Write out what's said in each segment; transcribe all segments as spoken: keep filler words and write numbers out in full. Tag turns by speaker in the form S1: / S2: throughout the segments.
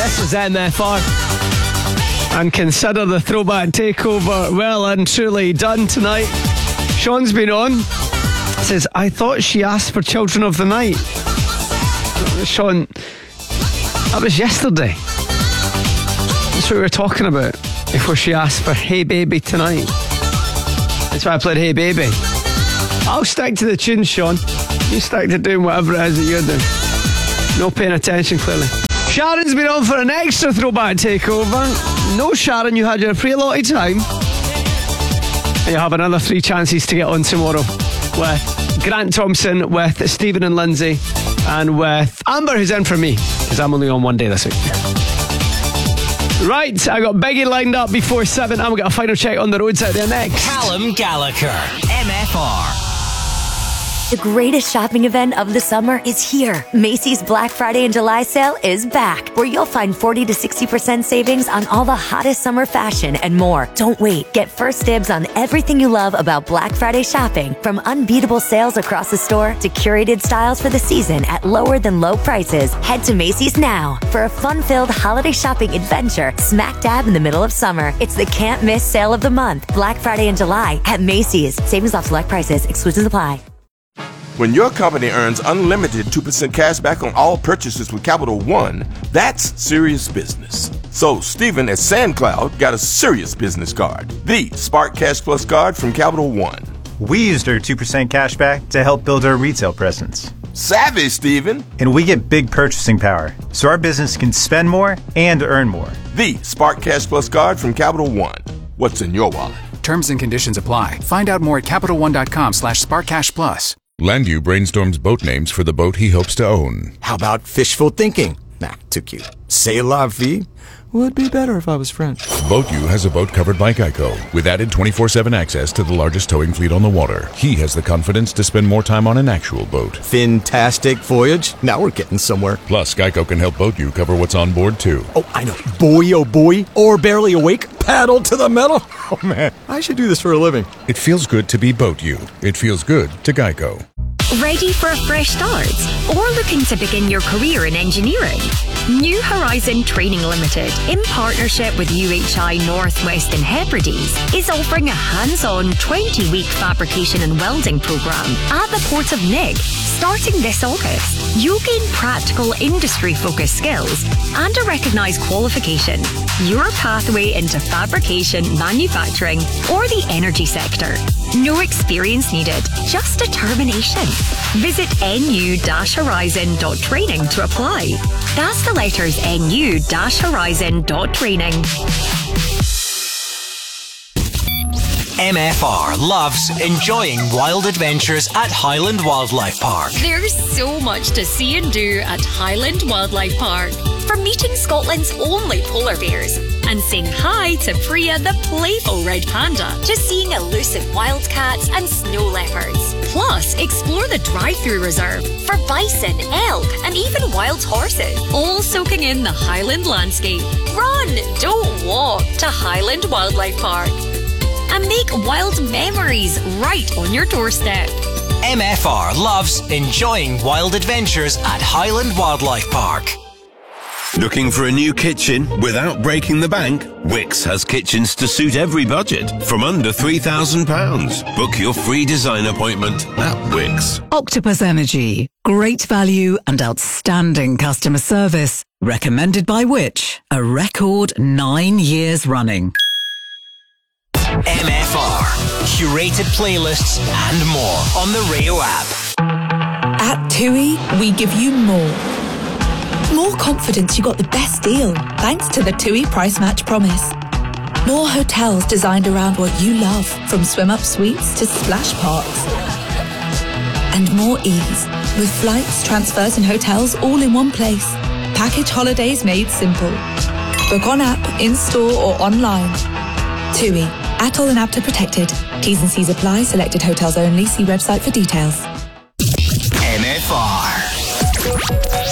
S1: This is M F R. And consider the throwback takeover well and truly done tonight. Sean's been on. Says, I thought she asked for Children of the Night. Sean, that was yesterday. That's what we were talking about. Before she asked for Hey Baby tonight. That's why I played Hey Baby. I'll stick to the tune, Sean. You stick to doing whatever it is that you're doing. No paying attention, clearly. Sharon's been on for an extra throwback takeover. No, Sharon, you had your pre-allotted time. And you'll have another three chances to get on tomorrow with Grant Thompson, with Stephen and Lindsay, and with Amber, who's in for me, because I'm only on one day this week. Right, I got Biggie lined up before seven, and we'll get a final check on the roads out there next.
S2: Callum Gallagher, M F R.
S3: The greatest shopping event of the summer is here. Macy's Black Friday and July sale is back, where you'll find forty to sixty percent savings on all the hottest summer fashion and more. Don't wait. Get first dibs on everything you love about Black Friday shopping, from unbeatable sales across the store to curated styles for the season at lower than low prices. Head to Macy's now for a fun-filled holiday shopping adventure smack dab in the middle of summer. It's the can't miss sale of the month. Black Friday and July at Macy's. Savings off select prices. Exclusions apply.
S4: When your company earns unlimited two percent cash back on all purchases with Capital One, that's serious business. So Stephen at SandCloud got a serious business card, the Spark Cash Plus card from Capital One.
S5: We used our two percent cash back to help build our retail presence.
S4: Savvy, Stephen.
S5: And we get big purchasing power, so our business can spend more and earn more.
S4: The Spark Cash Plus card from Capital One. What's in your wallet?
S6: Terms and conditions apply. Find out more at CapitalOne.com slash SparkCashPlus.
S7: Landu brainstorms boat names for the boat he hopes to own.
S8: How about fishful thinking? Nah, too cute. C'est la vie would be better if I was French.
S7: BoatU has a boat covered by Geico, with added twenty-four seven access to the largest towing fleet on the water. He has the confidence to spend more time on an actual boat.
S8: Fantastic voyage. Now we're getting somewhere.
S7: Plus, Geico can help BoatU cover what's on board, too.
S8: Oh, I know. Boy, oh boy. Or barely awake. Paddle to the metal. Oh, man. I should do this for a living.
S7: It feels good to be BoatU. It feels good to Geico.
S9: Ready for a fresh start? Or looking to begin your career in engineering? New Horizon Training Limited, in partnership with U H I Northwest and Hebrides, is offering a hands-on twenty-week fabrication and welding programme at the Port of Nig, starting this August. You'll gain practical industry-focused skills and a recognised qualification. Your pathway into fabrication, manufacturing, or the energy sector. No experience needed, just determination. Visit N U horizon dot training to apply. That's the letters N U horizon dot training.
S2: M F R loves enjoying wild adventures at Highland Wildlife Park.
S10: There's so much to see and do at Highland Wildlife Park. From meeting Scotland's only polar bears and saying hi to Priya the playful red panda, to seeing elusive wildcats and snow leopards. Plus, explore the drive-through reserve for bison, elk and even wild horses, all soaking in the Highland landscape. Run, don't walk to Highland Wildlife Park and make wild memories right on your doorstep.
S2: M F R loves enjoying wild adventures at Highland Wildlife Park.
S11: Looking for a new kitchen without breaking the bank? Wickes has kitchens to suit every budget from under three thousand pounds. Book your free design appointment at Wickes.
S12: Octopus Energy. Great value and outstanding customer service. Recommended by which? A record nine years running.
S2: M F R. Curated playlists and more on the Rio app.
S13: At TUI, we give you more. More confidence you got the best deal, thanks to the TUI Price Match Promise. More hotels designed around what you love, from swim-up suites to splash parks. And more ease, with flights, transfers and hotels all in one place. Package holidays made simple. Book on app, in-store or online. TUI. Atoll and A P T A protected. T's and C's apply. Selected hotels only. See website for details.
S2: M F R.
S14: I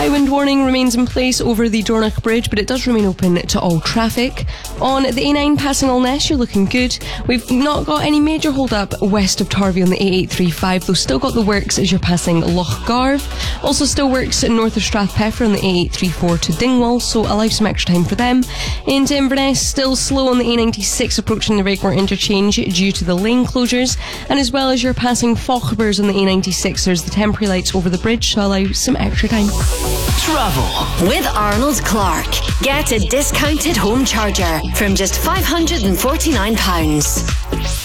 S14: high wind warning remains in place over the Dornoch Bridge, but it does remain open to all traffic. On the A nine passing Alness, you're looking good. We've not got any major hold up west of Tarvey on the A eight thirty-five, though still got the works as you're passing Loch Garve. Also still works north of Strathpeffer on the A eight thirty-four to Dingwall, so allow some extra time for them. Into Inverness, still slow on the A ninety-six approaching the Rakemoor interchange due to the lane closures, and as well as you're passing Fauchbers on the A ninety-six, there's the temporary lights over the bridge, so allow some extra time.
S15: Travel with Arnold Clark. Get a discounted home charger from just five hundred forty-nine pounds.